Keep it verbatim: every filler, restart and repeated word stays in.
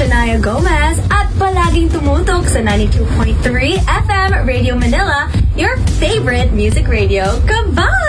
Shania Gomez at palaging tumutok sa ninety-two point three F M Radio Manila, your favorite music radio. Goodbye!